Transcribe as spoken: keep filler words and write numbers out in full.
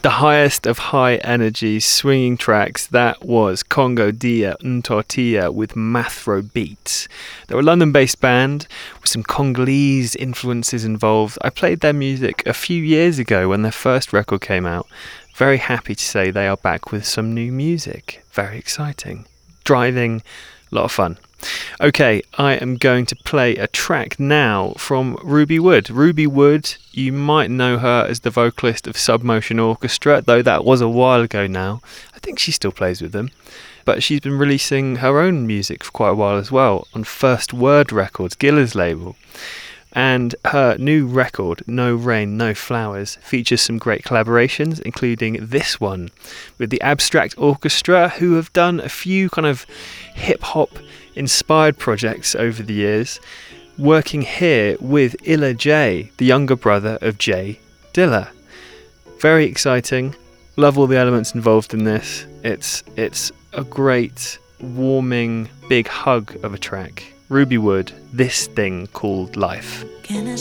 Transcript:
The highest of high energy swinging tracks, that was Congo Dia Ntortia with Mathro Beats. They're a London-based band with some Congolese influences involved. I played their music a few years ago when their first record came out. Very happy to say they are back with some new music. Very exciting. Driving, a lot of fun. Okay, I am going to play a track now from Ruby Wood. Ruby Wood, you might know her as the vocalist of Submotion Orchestra, though that was a while ago now. I think she still plays with them. But she's been releasing her own music for quite a while as well on First Word Records, Gilla's label. And her new record, No Rain, No Flowers, features some great collaborations, including this one with the Abstract Orchestra, who have done a few kind of hip-hop inspired projects over the years, working here with Illa J, the younger brother of Jay Dilla. Very exciting. Love all the elements involved in this. It's it's a great, warming, big hug of a track. Ruby Wood, This Thing Called Life. Can I